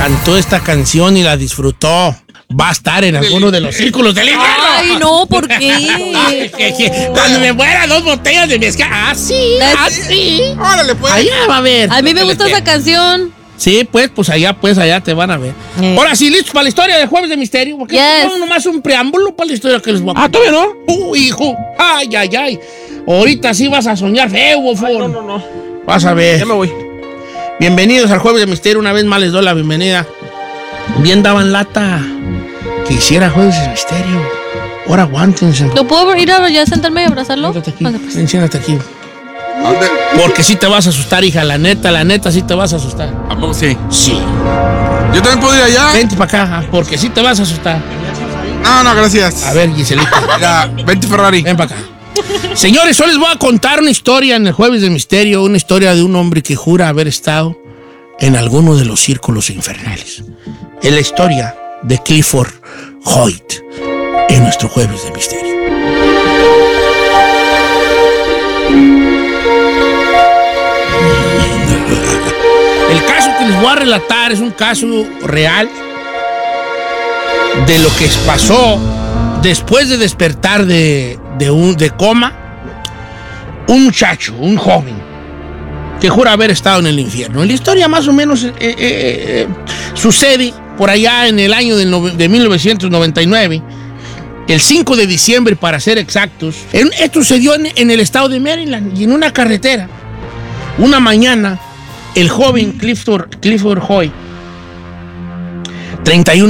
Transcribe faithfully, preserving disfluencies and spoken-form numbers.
cantó esta canción y la disfrutó, va a estar en alguno de los círculos del infierno. Ay, no, ¿por qué? que, que, cuando me muera dos botellas de mezcal. Ah, sí, ah, sí. Órale, pues. Allá va a ver. A mí me gusta esa canción. Sí, pues, pues allá, pues allá te van a ver. Eh. Ahora sí, listos para la historia de Jueves de Misterio. Porque Yes. esto es nomás un preámbulo para la historia que les voy a. Ah, ¿todavía no? Uh, hijo. Ay, ay, ay. Ahorita sí vas a soñar feo, Bofón. No, no, no. Vas a ver. Ya me voy. Bienvenidos al Jueves de Misterio. Una vez más les doy la bienvenida. Bien daban lata que hiciera Jueves de Misterio. Ahora aguántense. ¿No puedo ir a ya sentarme y abrazarlo? Siéntate aquí. Pasa, pues. Ven, siéntate aquí. ¿Dónde? Porque sí te vas a asustar, hija. La neta, la neta, sí te vas a asustar. ¿A poco sí? Sí. Yo también puedo ir allá. Vente para acá, ah, porque sí te vas a asustar. No, no, gracias. A ver, Giselita. Mira, vente Ferrari. Ven para acá. Señores, hoy les voy a contar una historia en el Jueves de Misterio, una historia de un hombre que jura haber estado en alguno de los círculos infernales. Es la historia de Clifford Hoyt en nuestro Jueves de Misterio. El caso que les voy a relatar es un caso real de lo que pasó después de despertar de, de, un, de coma, un muchacho, un joven, que jura haber estado en el infierno. La historia más o menos eh, eh, eh, sucede por allá en el año del no, de mil novecientos noventa y nueve, el cinco de diciembre para ser exactos. Esto sucedió en, en el estado de Maryland y en una carretera. Una mañana, el joven Clifford, Clifford Hoyt, treinta y un